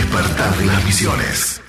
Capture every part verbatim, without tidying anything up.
despertar de las misiones.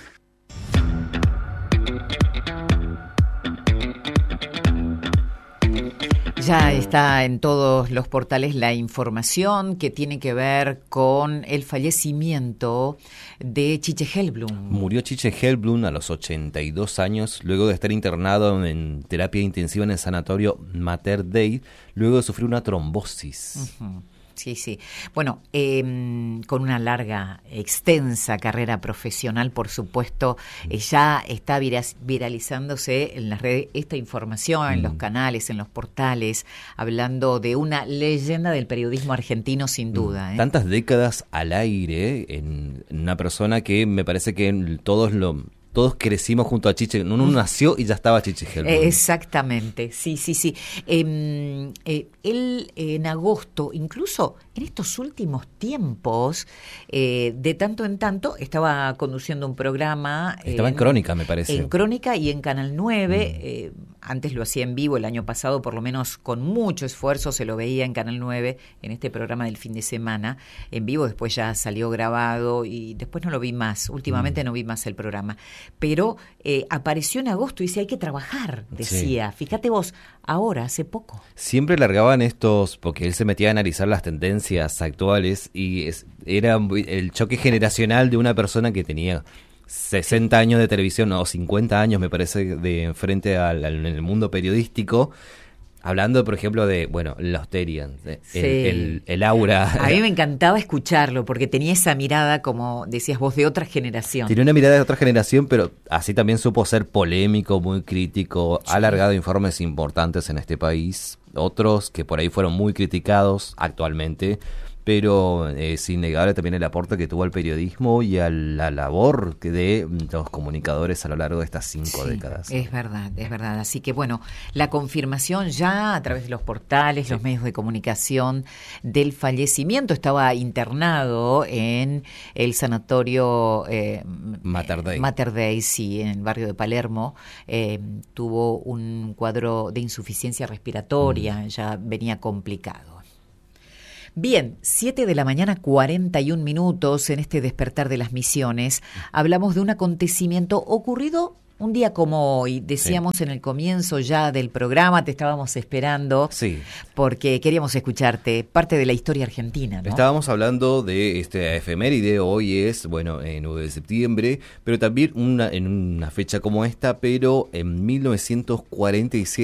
Ya está en todos los portales la información que tiene que ver con el fallecimiento de Chiche Helblum. Murió Chiche Helblum a los ochenta y dos años, luego de estar internado en terapia intensiva en el sanatorio Mater Dei, luego de sufrir una trombosis. Uh-huh. Sí, sí. Bueno, eh, con una larga, extensa carrera profesional, por supuesto, eh, ya está viras, viralizándose en las redes esta información, mm. en los canales, en los portales, hablando de una leyenda del periodismo argentino, sin duda. ¿eh? Tantas décadas al aire en, en una persona que me parece que todos lo... Todos crecimos junto a Chiche. Uno nació y ya estaba Chiche Helblum. Exactamente, sí, sí, sí. Eh, eh, él en agosto, incluso en estos últimos tiempos, eh, de tanto en tanto, estaba conduciendo un programa. Estaba en, en Crónica, me parece. En Crónica y en Canal nueve. Mm. Eh, antes lo hacía en vivo, el año pasado, por lo menos con mucho esfuerzo, se lo veía en Canal nueve, en este programa del fin de semana. En vivo, después ya salió grabado y después no lo vi más. Últimamente mm. no vi más el programa. Pero eh, apareció en agosto y dice, hay que trabajar, decía. Sí. Fíjate vos, ahora, hace poco. Siempre largaban estos, porque él se metía a analizar las tendencias actuales y es, era el choque generacional de una persona que tenía sesenta años de televisión, o cincuenta años me parece, de frente al, al en el mundo periodístico. Hablando, por ejemplo, de, bueno, los Terian, el, sí. el, el aura. A mí me encantaba escucharlo, porque tenía esa mirada, como decías vos, de otra generación. Tenía una mirada de otra generación, pero así también supo ser polémico, muy crítico, sí. Ha alargado informes importantes en este país, otros que por ahí fueron muy criticados actualmente, pero es innegable también el aporte que tuvo al periodismo y a la labor de los comunicadores a lo largo de estas cinco sí, décadas. Es verdad, es verdad. Así que bueno, la confirmación ya a través de los portales, sí. los medios de comunicación del fallecimiento. Estaba internado en el sanatorio eh, Mater Dei. Mater Dei, sí, en el barrio de Palermo. Eh, tuvo un cuadro de insuficiencia respiratoria, mm. ya venía complicado. Bien, siete de la mañana, cuarenta y un minutos en este despertar de las misiones. Hablamos de un acontecimiento ocurrido un día como hoy. Decíamos sí. en el comienzo ya del programa, te estábamos esperando sí. porque queríamos escucharte, parte de la historia argentina, ¿no? Estábamos hablando de este efeméride, hoy es, bueno, en nueve de septiembre, pero también una, en una fecha como esta, pero en mil novecientos cuarenta y siete